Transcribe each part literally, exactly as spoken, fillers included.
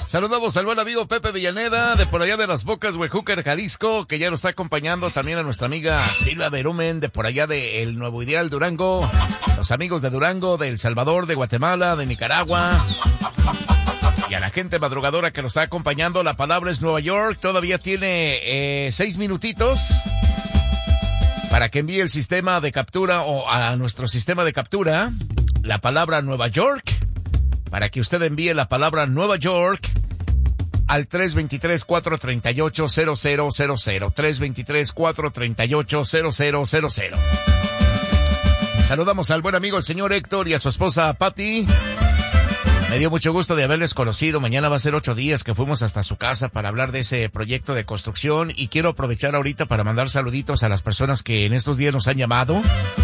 Saludamos al buen amigo Pepe Villaneda, de por allá de las Bocas, Huejúcar, Jalisco, que ya nos está acompañando. También a nuestra amiga Silvia Berumen, de por allá de El Nuevo Ideal, Durango. Los amigos de Durango, de El Salvador, de Guatemala, de Nicaragua. Y a la gente madrugadora que nos está acompañando. La palabra es Nueva York. Todavía tiene eh, seis minutitos para que envíe el sistema de captura o a nuestro sistema de captura la palabra Nueva York. Para que usted envíe la palabra Nueva York al tres dos tres, cuatro tres ocho, cero cero cero cero. tres dos tres, cuatro tres ocho, cero cero cero cero. Saludamos al buen amigo el señor Héctor y a su esposa Patti. Me dio mucho gusto de haberles conocido. Mañana va a ser ocho días que fuimos hasta su casa para hablar de ese proyecto de construcción. Y quiero aprovechar ahorita para mandar saluditos a las personas que en estos días nos han llamado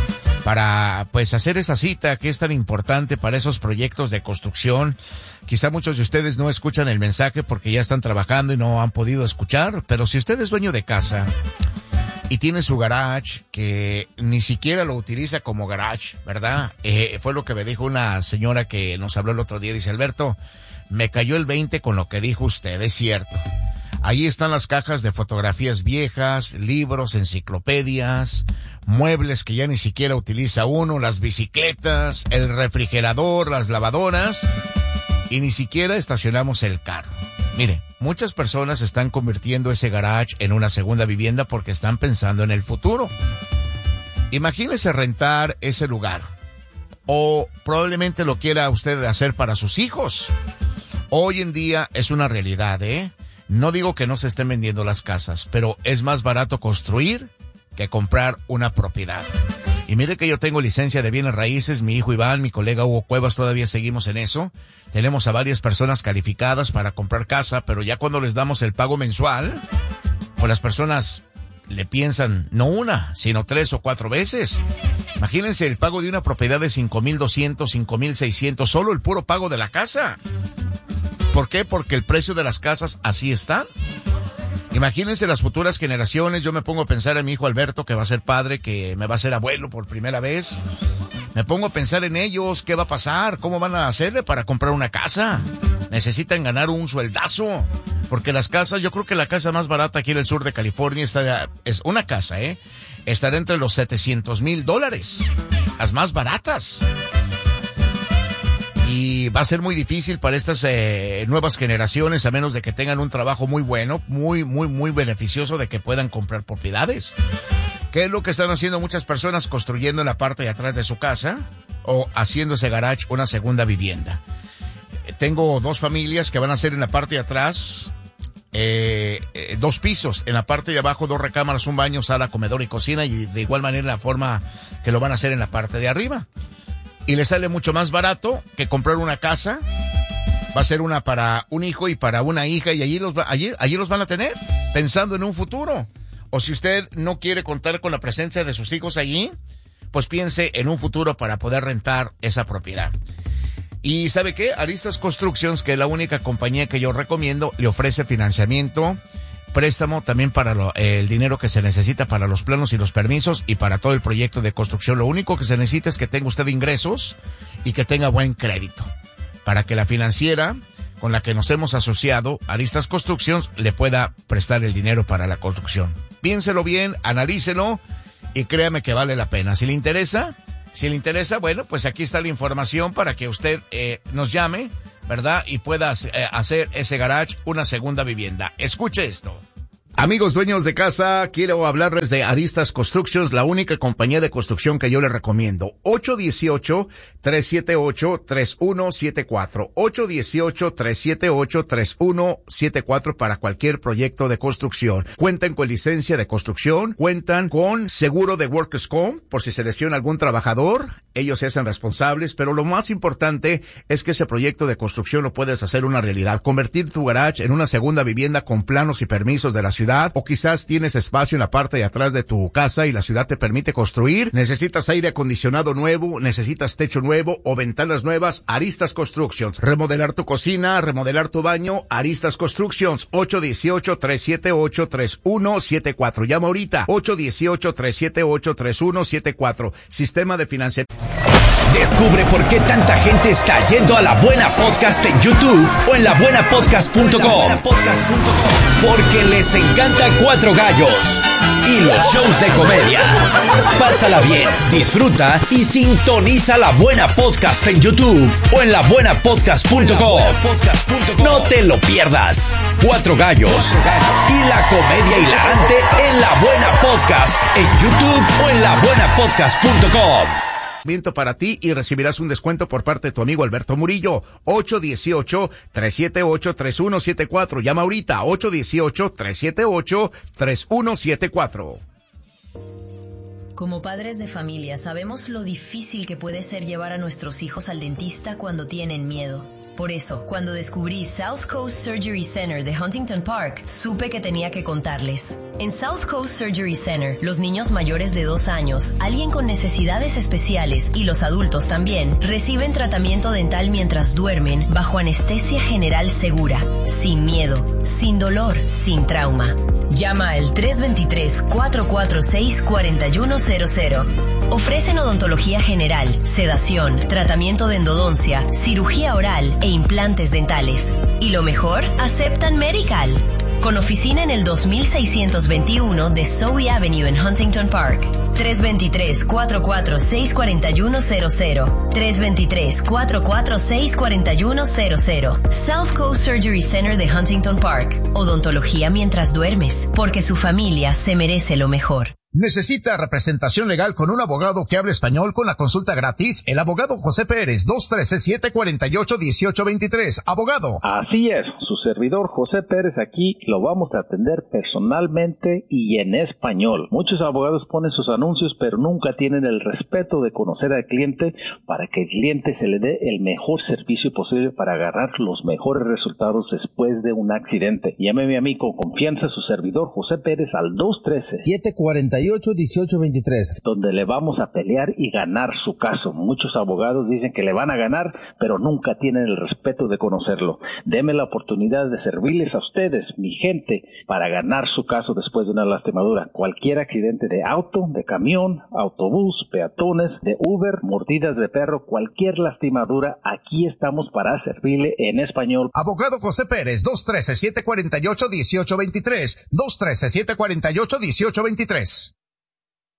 para, pues, hacer esa cita que es tan importante para esos proyectos de construcción. Quizá muchos de ustedes no escuchan el mensaje porque ya están trabajando y no han podido escuchar, pero si usted es dueño de casa y tiene su garage que ni siquiera lo utiliza como garage, ¿verdad? Eh, fue lo que me dijo una señora que nos habló el otro día. Dice, Alberto, me cayó el veinte con lo que dijo usted, es cierto. Ahí están las cajas de fotografías viejas, libros, enciclopedias, muebles que ya ni siquiera utiliza uno, las bicicletas, el refrigerador, las lavadoras, y ni siquiera estacionamos el carro. Mire, muchas personas están convirtiendo ese garage en una segunda vivienda porque están pensando en el futuro. Imagínese rentar ese lugar, o probablemente lo quiera usted hacer para sus hijos. Hoy en día es una realidad, ¿eh? No digo que no se estén vendiendo las casas, pero es más barato construir que comprar una propiedad. Y mire que yo tengo licencia de bienes raíces, mi hijo Iván, mi colega Hugo Cuevas, todavía seguimos en eso. Tenemos a varias personas calificadas para comprar casa, pero ya cuando les damos el pago mensual, pues las personas le piensan no una, sino tres o cuatro veces. Imagínense el pago de una propiedad de cinco mil doscientos, cinco mil seiscientos, solo el puro pago de la casa. ¿Por qué? Porque el precio de las casas así está. Imagínense las futuras generaciones. Yo me pongo a pensar en mi hijo Alberto, que va a ser padre, que me va a ser abuelo por primera vez. Me pongo a pensar en ellos, ¿qué va a pasar? ¿Cómo van a hacerle para comprar una casa? Necesitan ganar un sueldazo, porque las casas, yo creo que la casa más barata aquí en el sur de California está, es una casa, ¿eh? Estará entre los setecientos mil dólares. Las más baratas. Y va a ser muy difícil para estas eh, nuevas generaciones, a menos de que tengan un trabajo muy bueno, muy, muy, muy beneficioso, de que puedan comprar propiedades. ¿Qué es lo que están haciendo muchas personas? Construyendo en la parte de atrás de su casa o haciendo ese garage una segunda vivienda. Eh, tengo dos familias que van a hacer en la parte de atrás eh, eh, dos pisos. En la parte de abajo dos recámaras, un baño, sala, comedor y cocina, y de igual manera la forma que lo van a hacer en la parte de arriba. Y le sale mucho más barato que comprar una casa. Va a ser una para un hijo y para una hija, y allí los, va, allí, allí los van a tener, pensando en un futuro. O si usted no quiere contar con la presencia de sus hijos allí, pues piense en un futuro para poder rentar esa propiedad. Y ¿sabe qué? Aristas Constructions, que es la única compañía que yo recomiendo, le ofrece financiamiento, préstamo también para lo, eh, el dinero que se necesita para los planos y los permisos y para todo el proyecto de construcción. Lo único que se necesita es que tenga usted ingresos y que tenga buen crédito para que la financiera con la que nos hemos asociado, Aristas Constructions, le pueda prestar el dinero para la construcción. Piénselo bien, analícelo y créame que vale la pena. Si le interesa, si le interesa, bueno, pues aquí está la información para que usted eh, nos llame, ¿verdad? Y pueda eh, hacer ese garage una segunda vivienda. Escuche esto. Amigos dueños de casa, quiero hablarles de Aristas Constructions, la única compañía de construcción que yo les recomiendo. ocho uno ocho, tres siete ocho, tres uno siete cuatro. ocho uno ocho, tres siete ocho, tres uno siete cuatro para cualquier proyecto de construcción. Cuentan con licencia de construcción, cuentan con seguro de Workers' Comp, por si se lesiona algún trabajador, ellos se hacen responsables, pero lo más importante es que ese proyecto de construcción lo puedes hacer una realidad. Convertir tu garage en una segunda vivienda con planos y permisos de la ciudad. O quizás tienes espacio en la parte de atrás de tu casa y la ciudad te permite construir. Necesitas aire acondicionado nuevo, necesitas techo nuevo o ventanas nuevas. Aristas Constructions. Remodelar tu cocina, remodelar tu baño. Aristas Constructions. ocho uno ocho, tres siete ocho, tres uno siete cuatro. Llama ahorita. ocho uno ocho, tres siete ocho, tres uno siete cuatro. Sistema de financiamiento. Descubre por qué tanta gente está yendo a La Buena Podcast en YouTube o en la buena podcast punto com. Porque les encanta Cuatro Gallos y los shows de comedia. Pásala bien, disfruta y sintoniza La Buena Podcast en YouTube o en la buena podcast punto com. No te lo pierdas. Cuatro Gallos y la comedia hilarante en La Buena Podcast en YouTube o en la buena podcast punto com. Para ti y recibirás un descuento por parte de tu amigo Alberto Murillo. ocho uno ocho, tres siete ocho, tres uno siete cuatro. Llama ahorita ocho uno ocho, tres siete ocho, tres uno siete cuatro. Como padres de familia sabemos lo difícil que puede ser llevar a nuestros hijos al dentista cuando tienen miedo. Por eso, cuando descubrí South Coast Surgery Center de Huntington Park, supe que tenía que contarles. En South Coast Surgery Center, los niños mayores de dos años, alguien con necesidades especiales y los adultos también, reciben tratamiento dental mientras duermen bajo anestesia general segura, sin miedo, sin dolor, sin trauma. Llama al tres dos tres, cuatro cuatro seis, cuatro uno cero cero. Ofrecen odontología general, sedación, tratamiento de endodoncia, cirugía oral e implantes dentales. Y lo mejor, aceptan Medical. Con oficina en el dos mil seiscientos veintiuno de Zoe Avenue en Huntington Park. tres dos tres, cuatro cuatro seis, cuatro uno cero cero. tres dos tres, cuatro cuatro seis, cuatro uno cero cero. South Coast Surgery Center de Huntington Park. Odontología mientras duermes, porque su familia se merece lo mejor. ¿Necesita representación legal con un abogado que hable español con la consulta gratis? El abogado José Pérez, dos uno tres, siete cuatro ocho, uno ocho dos tres. Abogado. Así es, su servidor José Pérez aquí lo vamos a atender personalmente y en español. Muchos abogados ponen sus anuncios, pero nunca tienen el respeto de conocer al cliente para que el cliente se le dé el mejor servicio posible para agarrar los mejores resultados después de un accidente. Llámeme a mí con confianza, su servidor José Pérez al dos uno tres, siete cuatro ocho, uno ocho dos tres, donde le vamos a pelear y ganar su caso. Muchos abogados dicen que le van a ganar, pero nunca tienen el respeto de conocerlo. Deme la oportunidad de servirles a ustedes, mi gente, para ganar su caso después de una lastimadura. Cualquier accidente de auto, de camión, autobús, peatones, de Uber, mordidas de perro, cualquier lastimadura, aquí estamos para servirle en español. Abogado José Pérez, dos uno tres, siete cuatro ocho, uno ocho dos tres, dos uno tres, siete cuatro ocho, uno ocho dos tres.